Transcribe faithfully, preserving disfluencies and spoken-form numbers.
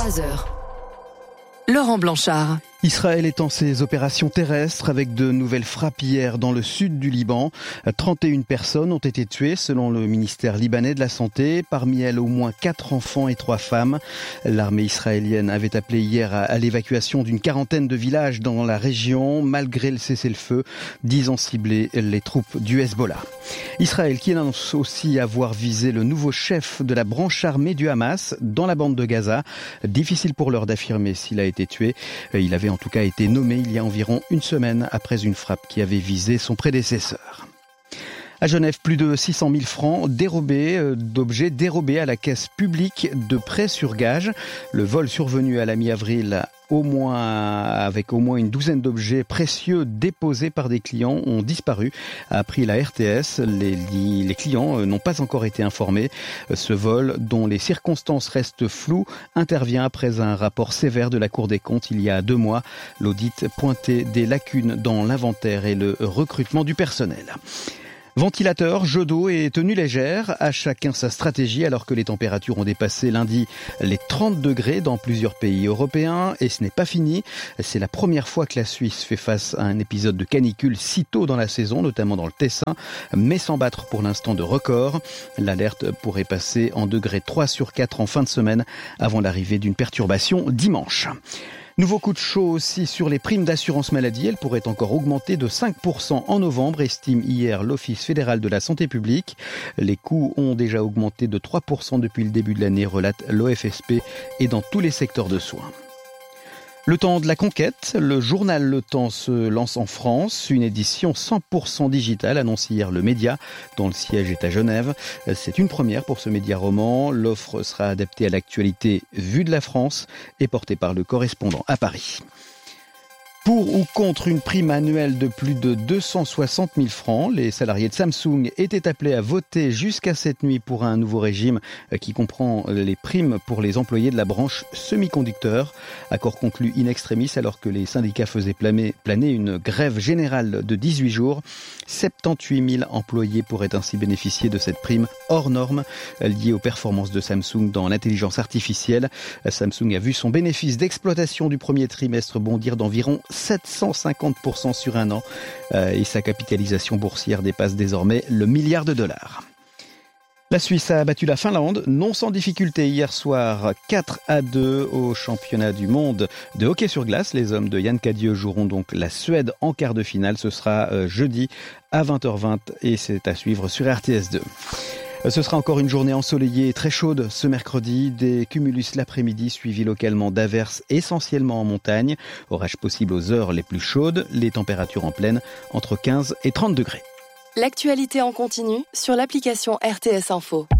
trois heures. Laurent Blanchard. Israël étend ses opérations terrestres avec de nouvelles frappes hier dans le sud du Liban. trente et une personnes ont été tuées selon le ministère libanais de la Santé. Parmi elles, au moins quatre enfants et trois femmes. L'armée israélienne avait appelé hier à, à l'évacuation d'une quarantaine de villages dans la région, malgré le cessez-le-feu, disant cibler les troupes du Hezbollah. Israël qui annonce aussi avoir visé le nouveau chef de la branche armée du Hamas dans la bande de Gaza. Difficile pour l'heure d'affirmer s'il a été tué. Il avait en tout cas été nommé il y a environ une semaine après une frappe qui avait visé son prédécesseur. À Genève, plus de six cent mille francs dérobés, d'objets dérobés à la caisse publique de prêts sur gage. Le vol survenu à la mi-avril au moins, avec au moins une douzaine d'objets précieux déposés par des clients ont disparu, a appris la R T S. Les, les clients n'ont pas encore été informés. Ce vol, dont les circonstances restent floues, intervient après un rapport sévère de la Cour des comptes il y a deux mois. L'audit pointait des lacunes dans l'inventaire et le recrutement du personnel. Ventilateurs, jeux d'eau et tenues légères, à chacun sa stratégie alors que les températures ont dépassé lundi les trente degrés dans plusieurs pays européens. Et ce n'est pas fini. C'est la première fois que la Suisse fait face à un épisode de canicule si tôt dans la saison, notamment dans le Tessin, mais sans battre pour l'instant de record. L'alerte pourrait passer en degré trois sur quatre en fin de semaine avant l'arrivée d'une perturbation dimanche. Nouveau coup de chaud aussi sur les primes d'assurance maladie. Elles pourraient encore augmenter de cinq pour cent en novembre, estime hier l'Office fédéral de la santé publique. Les coûts ont déjà augmenté de trois pour cent depuis le début de l'année, relate l'O F S P, et dans tous les secteurs de soins. Le temps de la conquête, le journal Le Temps se lance en France. Une édition cent pour cent digitale, annonce hier le Média, dont le siège est à Genève. C'est une première pour ce média roman. L'offre sera adaptée à l'actualité vue de la France et portée par le correspondant à Paris. Pour ou contre une prime annuelle de plus de deux cent soixante mille francs, les salariés de Samsung étaient appelés à voter jusqu'à cette nuit pour un nouveau régime qui comprend les primes pour les employés de la branche semi-conducteur. Accord conclu in extremis alors que les syndicats faisaient planer, planer une grève générale de dix-huit jours. soixante-dix-huit mille employés pourraient ainsi bénéficier de cette prime hors norme liée aux performances de Samsung dans l'intelligence artificielle. Samsung a vu son bénéfice d'exploitation du premier trimestre bondir d'environ sept cent cinquante pour cent sur un an euh, et sa capitalisation boursière dépasse désormais le milliard de dollars. La Suisse a battu la Finlande, non sans difficulté hier soir, quatre à deux au championnat du monde de hockey sur glace. Les hommes de Yann Cadieux joueront donc la Suède en quart de finale. Ce sera euh, jeudi à vingt heures vingt et c'est à suivre sur R T S deux. Ce sera encore une journée ensoleillée et très chaude ce mercredi. Des cumulus l'après-midi suivis localement d'averses essentiellement en montagne. Orage possible aux heures les plus chaudes. Les températures en pleine entre quinze et trente degrés. L'actualité en continu sur l'application R T S Info.